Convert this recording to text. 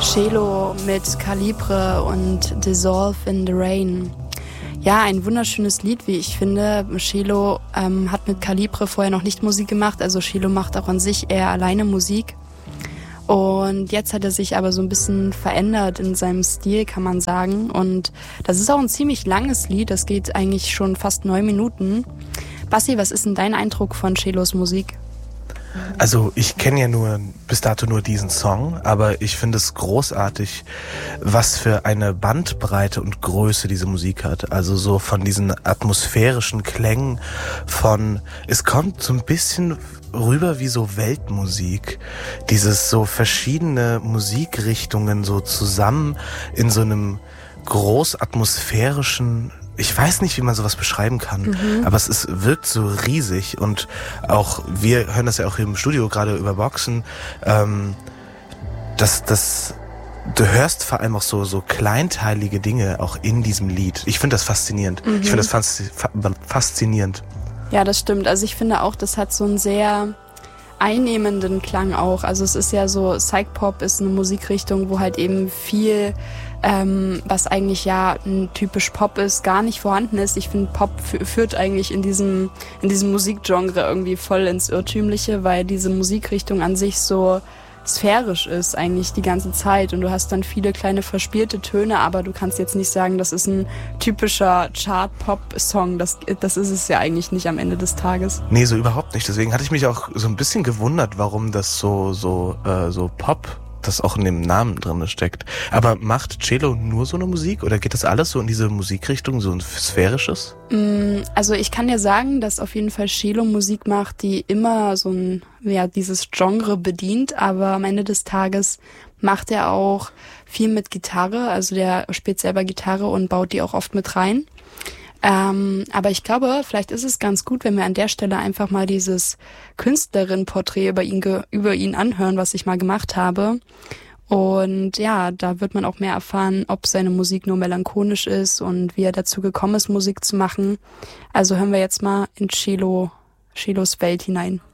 Celo mit Calibre und Dissolve in the Rain. Ja, ein wunderschönes Lied, wie ich finde. Celo hat mit Calibre vorher noch nicht Musik gemacht, also Celo macht auch an sich eher alleine Musik. Und jetzt hat er sich aber so ein bisschen verändert in seinem Stil, kann man sagen. Und das ist auch ein ziemlich langes Lied, das geht eigentlich schon fast 9 Minuten. Basti, was ist denn dein Eindruck von Celos Musik? Also ich kenne ja bis dato nur diesen Song, aber ich finde es großartig, was für eine Bandbreite und Größe diese Musik hat. Also so von diesen atmosphärischen Klängen es kommt so ein bisschen rüber wie so Weltmusik. Dieses so verschiedene Musikrichtungen so zusammen in so einem großatmosphärischen, ich weiß nicht, wie man sowas beschreiben kann, aber wirkt so riesig und auch, wir hören das ja auch im Studio gerade über Boxen, du hörst vor allem auch so kleinteilige Dinge auch in diesem Lied. Ich finde das faszinierend. Ich finde das faszinierend. Ja, das stimmt. Also ich finde auch, das hat so einen sehr einnehmenden Klang auch. Also es ist ja so, Psych-Pop ist eine Musikrichtung, wo halt eben viel was eigentlich ja ein typisch Pop ist, gar nicht vorhanden ist. Ich finde, Pop führt eigentlich in diesem Musikgenre irgendwie voll ins Irrtümliche, weil diese Musikrichtung an sich so sphärisch ist eigentlich die ganze Zeit und du hast dann viele kleine verspielte Töne, aber du kannst jetzt nicht sagen, das ist ein typischer Chart-Pop-Song. Das ist es ja eigentlich nicht am Ende des Tages. Nee, so überhaupt nicht. Deswegen hatte ich mich auch so ein bisschen gewundert, warum das so Pop, das auch in dem Namen drin steckt. Aber macht Celo nur so eine Musik oder geht das alles so in diese Musikrichtung, so ein sphärisches? Also ich kann dir sagen, dass auf jeden Fall Celo Musik macht, die immer so dieses Genre bedient, aber am Ende des Tages macht er auch viel mit Gitarre, also der spielt selber Gitarre und baut die auch oft mit rein. Aber ich glaube, vielleicht ist es ganz gut, wenn wir an der Stelle einfach mal dieses Künstlerin-Porträt über ihn anhören, was ich mal gemacht habe. Und ja, da wird man auch mehr erfahren, ob seine Musik nur melancholisch ist und wie er dazu gekommen ist, Musik zu machen. Also hören wir jetzt mal in Celos Welt hinein.